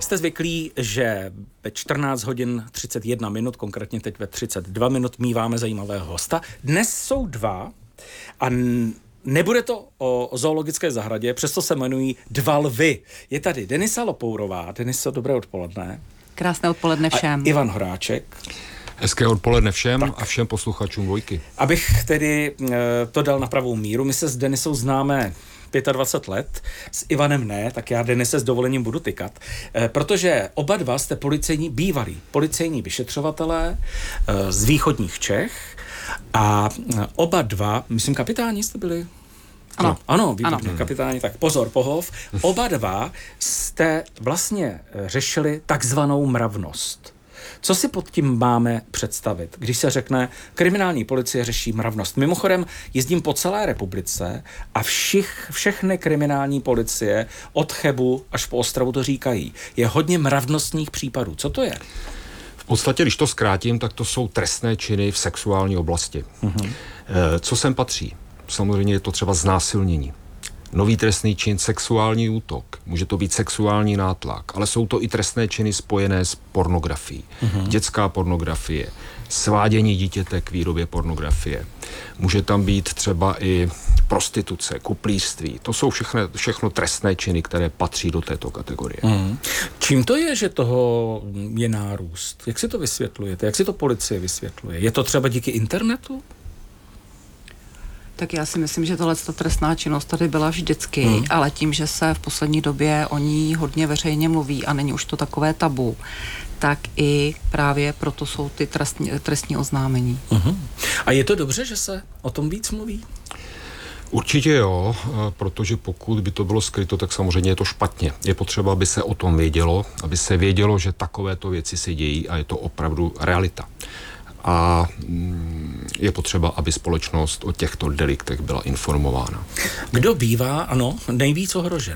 jste zvyklí, že ve 14 hodin 31 minut, konkrétně teď ve 32 minut, míváme zajímavého hosta. Dnes jsou dva a nebude to o zoologické zahradě, přesto se jmenují Dva lvy. Je tady Denisa Lopourová. Deniso, dobré odpoledne. Krásné odpoledne všem. A Ivan Horáček. Hezké odpoledne všem a všem posluchačům Dvojky. Abych tedy to dal na pravou míru, my se s Denisou známe 25 let, s Ivanem ne, tak já Denise s dovolením budu tykat, protože oba dva jste bývalí policejní vyšetřovatelé z východních Čech a oba dva, myslím kapitáni jste byli? Ano, výborně, kapitáni, tak pozor, pohov. Oba dva jste vlastně řešili takzvanou mravnost. Co si pod tím máme představit, když se řekne, kriminální policie řeší mravnost? Mimochodem, jezdím po celé republice a všechny kriminální policie od Chebu až po Ostravu to říkají. Je hodně mravnostních případů. Co to je? V podstatě, když to zkrátím, tak to jsou trestné činy v sexuální oblasti. Co sem patří? Samozřejmě je to třeba znásilnění. Nový trestný čin, sexuální útok. Může to být sexuální nátlak, ale jsou to i trestné činy spojené s pornografií. Dětská pornografie, svádění dítěte k výrobě pornografie. Může tam být třeba i prostituce, kuplířství. To jsou všechno trestné činy, které patří do této kategorie. Čím to je, že toho je nárůst? Jak si to vysvětlujete? Jak si to policie vysvětluje? Je to třeba díky internetu? Tak já si myslím, že tato trestná činnost tady byla vždycky, ale tím, že se v poslední době o ní hodně veřejně mluví a není už to takové tabu, tak i právě proto jsou ty trestní oznámení. A je to dobře, že se o tom víc mluví? Určitě jo, protože pokud by to bylo skryto, tak samozřejmě je to špatně. Je potřeba, aby se o tom vědělo, aby se vědělo, že takovéto věci se dějí a je to opravdu realita. A je potřeba, aby společnost o těchto deliktech byla informována. Kdo bývá, nejvíc ohrožen?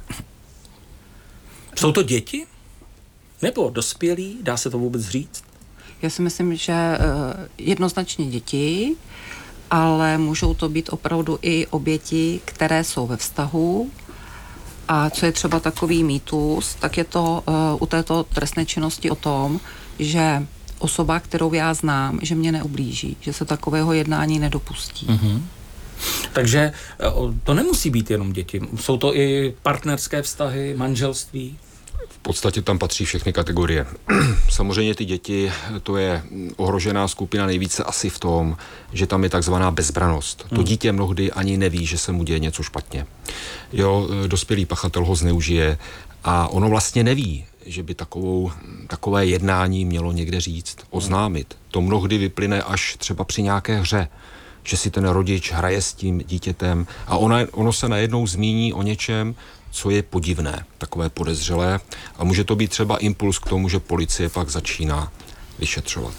Jsou to děti? Nebo dospělí? Dá se to vůbec říct? Já si myslím, že jednoznačně děti, ale můžou to být opravdu i oběti, které jsou ve vztahu. A co je třeba takový mýtus, tak je to u této trestné činnosti o tom, že osoba, kterou já znám, že mě neublíží, že se takového jednání nedopustí. Takže to nemusí být jenom děti. Jsou to i partnerské vztahy, manželství? V podstatě tam patří všechny kategorie. Samozřejmě ty děti, to je ohrožená skupina nejvíce asi v tom, že tam je takzvaná bezbranost. To dítě mnohdy ani neví, že se mu děje něco špatně. Dospělý pachatel ho zneužije a ono vlastně neví, že by takové jednání mělo někde říct, oznámit. To mnohdy vyplyne až třeba při nějaké hře, že si ten rodič hraje s tím dítětem a ono se najednou zmíní o něčem, co je podivné, takové podezřelé a může to být třeba impuls k tomu, že policie pak začíná vyšetřovat.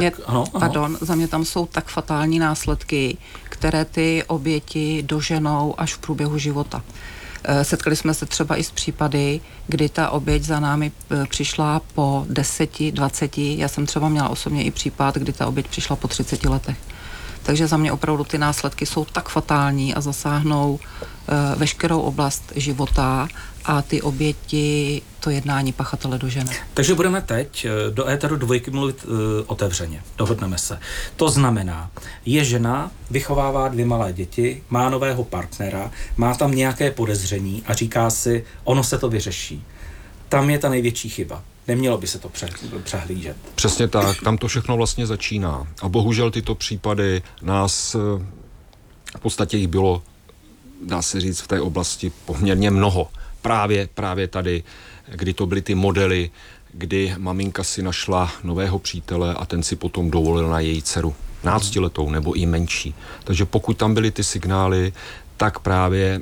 Za mě tam jsou tak fatální následky, které ty oběti doženou až v průběhu života. Setkali jsme se třeba i s případy, kdy ta oběť za námi přišla po 10, 20, já jsem třeba měla osobně i případ, kdy ta oběť přišla po 30 letech. Takže za mě opravdu ty následky jsou tak fatální a zasáhnou veškerou oblast života a ty oběti to jednání pachatele dožene. Takže budeme teď do éteru Dvojky mluvit otevřeně. Dohodneme se. To znamená, je žena, vychovává 2 malé děti, má nového partnera, má tam nějaké podezření a říká si, ono se to vyřeší. Tam je ta největší chyba. Nemělo by se to přehlížet. Přesně tak, tam to všechno vlastně začíná. A bohužel tyto případy nás, v podstatě jich bylo, dá se říct, v té oblasti poměrně mnoho. Právě tady, kdy to byly ty modely, kdy maminka si našla nového přítele a ten si potom dovolil na její dceru, 12letou nebo i menší. Takže pokud tam byly ty signály, tak právě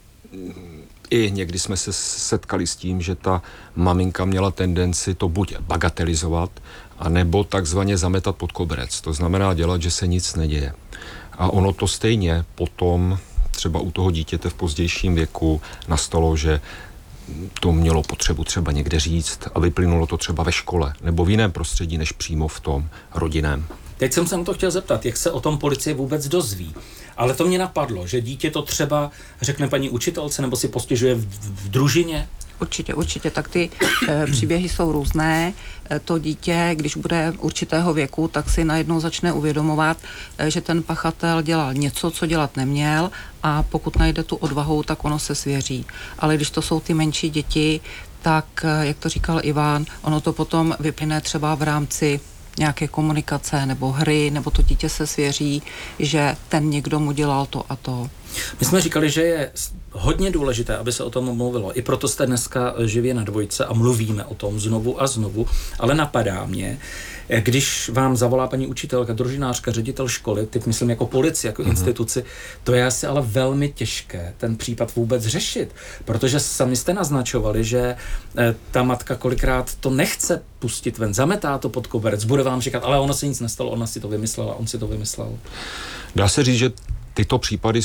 i někdy jsme se setkali s tím, že ta maminka měla tendenci to buď bagatelizovat, anebo takzvaně zametat pod koberec. To znamená dělat, že se nic neděje. A ono to stejně potom třeba u toho dítěte v pozdějším věku nastalo, že to mělo potřebu třeba někde říct a vyplynulo to třeba ve škole nebo v jiném prostředí, než přímo v tom rodinném. Teď jsem se na to chtěl zeptat, jak se o tom policie vůbec dozví. Ale to mě napadlo, že dítě to třeba řekne paní učitelce nebo si postěžuje v družině. Určitě. Tak ty příběhy jsou různé. To dítě, když bude určitého věku, tak si najednou začne uvědomovat, že ten pachatel dělal něco, co dělat neměl, a pokud najde tu odvahu, tak ono se svěří. Ale když to jsou ty menší děti, tak, jak to říkal Ivan, ono to potom vyplyne třeba v rámci nějaké komunikace nebo hry, nebo to dítě se svěří, že ten někdo mu dělal to a to. My jsme říkali, že je hodně důležité, aby se o tom mluvilo. I proto jste dneska živě na Dvojce a mluvíme o tom znovu a znovu, ale napadá mě, když vám zavolá paní učitelka, družinářka, ředitel školy, teď myslím jako policii, jako instituci, to je asi ale velmi těžké ten případ vůbec řešit, protože sami jste naznačovali, že ta matka kolikrát to nechce pustit ven, zametá to pod koberec, bude vám říkat, ale ono se nic nestalo, ona si to vymyslela, on si to vymyslel. Dá se říct, že tyto případy